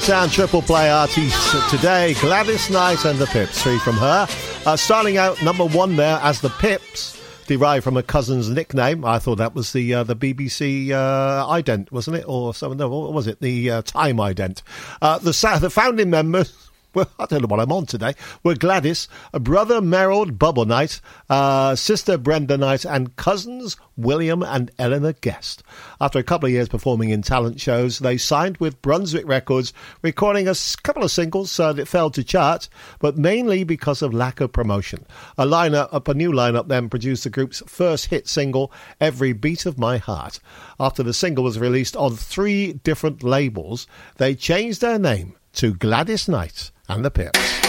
Sound triple play artists today, Gladys Knight and the Pips, 3 from her. Starting out number 1 there as the Pips, derived from a cousin's nickname. I thought that was the BBC ident, wasn't it? Or something? No, what was it? The Time ident. The founding members, well, I don't know what I'm on today, were Gladys, brother Merrill Bubble Knight, sister Brenda Knight, and cousins William and Eleanor Guest. After a couple of years performing in talent shows, they signed with Brunswick Records, recording a couple of singles that failed to chart, but mainly because of lack of promotion. A new lineup then produced the group's first hit single, Every Beat of My Heart. After the single was released on 3 different labels, they changed their name to Gladys Knight and the Pips.